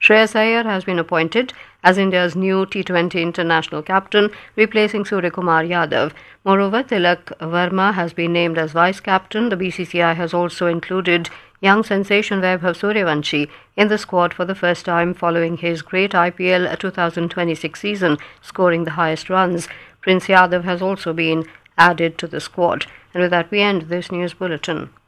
Shreyas Iyer has been appointed as India's new T20 international captain, replacing Suryakumar Yadav. Moreover, Tilak Verma has been named as vice-captain. The BCCI has also included young sensation Vaibhav Suryavanshi in the squad for the first time following his great IPL 2026 season, scoring the highest runs. Prince Yadav has also been added to the squad. And with that, we end this news bulletin.